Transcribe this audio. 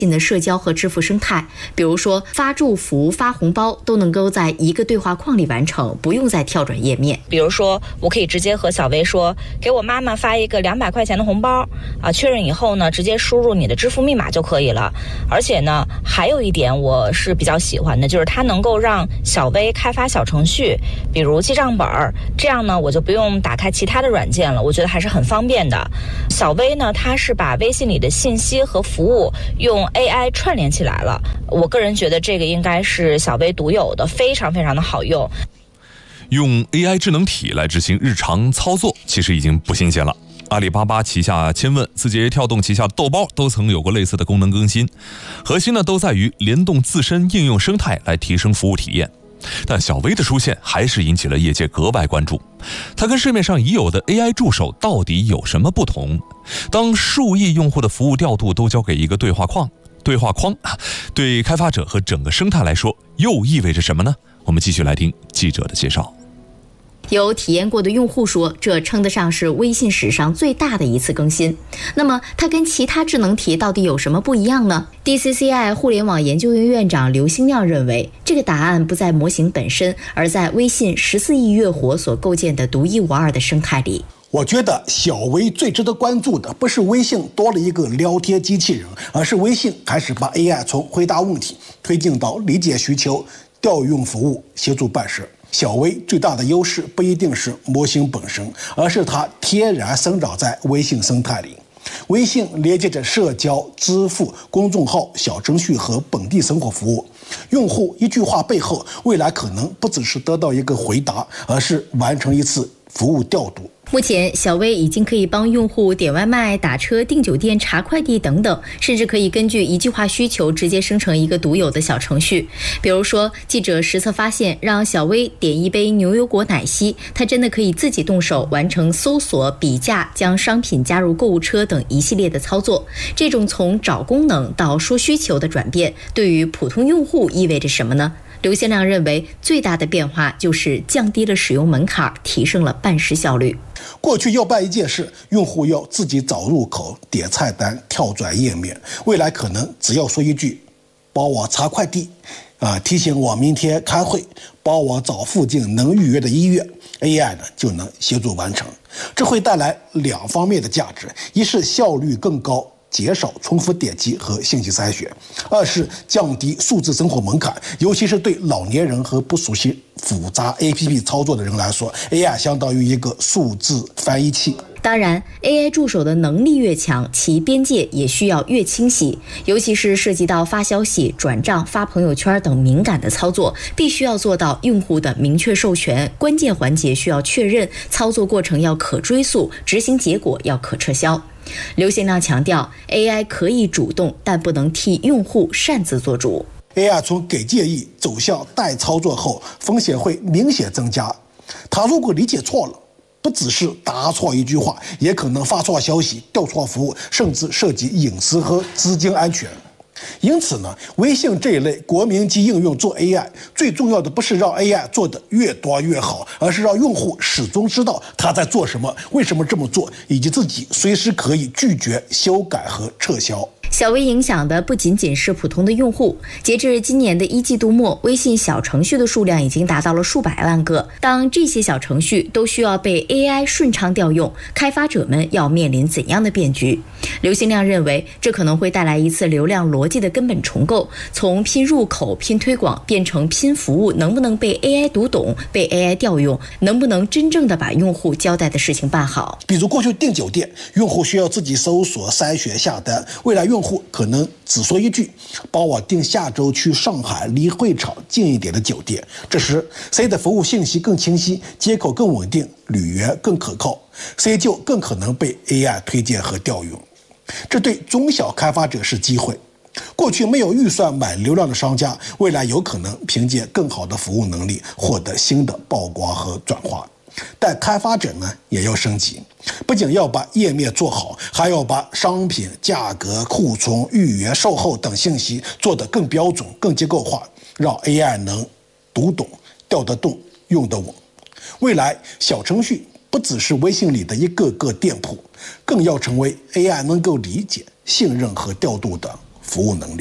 信的社交和支付生态，比如说发祝福、发红包都能够在一个对话框里完成，不用再跳转页面。 比如说，我可以直接和小薇说，给我妈妈发一个200块钱的红包啊，确认以后呢，直接输入你的支付密码就可以了。而且呢，还有一点我是比较喜欢的，就是它能够让小薇开发小程序，比如记账本，这样呢，我就不用打开其他的软件了，我觉得还是很方便的。小薇呢，它是把微信里的信息和服务用 AI 串联起来了，我个人觉得这个应该是小薇独有的，非常非常的好用。 用 AI 智能体来执行日常操作，其实已经不新鲜了。阿里巴巴旗下千问、字节跳动旗下豆包都曾有过类似的功能更新，核心呢都在于联动自身应用生态来提升服务体验。但小薇的出现还是引起了业界格外关注，它跟市面上已有的 AI 助手到底有什么不同？当数亿用户的服务调度都交给一个对话框，对开发者和整个生态来说又意味着什么呢？我们继续来听记者的介绍。 有体验过的用户说，这称得上是微信史上最大的一次更新。那么它跟其他智能体到底有什么不一样呢？ DCCI 互联网研究院院长刘兴亮认为，这个答案不在模型本身，而在微信14亿月活所构建的独一无二的生态里。 我觉得小微最值得关注的不是微信多了一个聊天机器人，而是微信开始把 AI 从回答问题推进到理解需求、调用服务、协助办事。小微最大的优势不一定是模型本身，而是它天然生长在微信生态里。微信连接着社交、支付、公众号、小程序和本地生活服务。用户一句话背后，未来可能不只是得到一个回答，而是完成一次服务调度。 目前，小微已经可以帮用户点外卖、打车、订酒店、查快递等等，甚至可以根据一句话需求直接生成一个独有的小程序。比如说，记者实测发现，让小微点一杯牛油果奶昔，它真的可以自己动手完成搜索、比价、将商品加入购物车等一系列的操作。这种从找功能到说需求的转变，对于普通用户意味着什么呢？刘兴亮认为，最大的变化就是降低了使用门槛，提升了办事效率。 过去要办一件事，用户要自己找入口、点菜单、跳转页面，未来可能只要说一句帮我查快递提醒我明天开会，帮我找附近能预约的医院， AI 呢就能协助完成。这会带来两方面的价值，一是效率更高，减少重复点击和信息筛选；二是降低数字生活门槛，尤其是对老年人和不熟悉复杂 APP 操作的人来说， AI 相当于一个数字翻译器。 当然 ，AI 助手的能力越强，其边界也需要越清晰，尤其是涉及到发消息、转账、发朋友圈等敏感的操作，必须要做到用户的明确授权，关键环节需要确认，操作过程要可追溯，执行结果要可撤销。刘兴亮强调 ，AI 可以主动，但不能替用户擅自做主。 AI 从给建议走向代操作后，风险会明显增加。他如果理解错了，不只是答错一句话，也可能发错消息、调错服务，甚至涉及隐私和资金安全。因此呢，微信这一类国民级应用做 AI， 最重要的不是让 AI 做得越多越好，而是让用户始终知道他在做什么，为什么这么做，以及自己随时可以拒绝、修改和撤销。 小微影响的不仅仅是普通的用户，截至今年的1季度末，微信小程序的数量已经达到了数百万个。当这些小程序都需要被 AI 顺畅调用，开发者们要面临怎样的变局？刘兴亮认为，这可能会带来一次流量逻辑的根本重构，从拼入口、拼推广变成拼服务，能不能被 AI 读懂、被 AI 调用，能不能真正的把用户交代的事情办好？ 比如过去订酒店，用户需要自己搜索、筛选、下单，未来用户可能只说一句帮我订下周去上海离会场近一点的酒店，这时谁的服务信息更清晰，接口更稳定，旅源更可靠，谁就更可能被 AI 推荐和调用。这对中小开发者是机会，过去没有预算买流量的商家，未来有可能凭借更好的服务能力获得新的曝光和转化。但开发者呢也要升级，不仅要把页面做好，还要把商品、价格、库存、预约、售后等信息做得更标准、更结构化，让 AI 能读懂、调得动、用得稳。未来小程序不只是微信里的一个个店铺，更要成为 AI 能够理解、信任和调度的服务能力。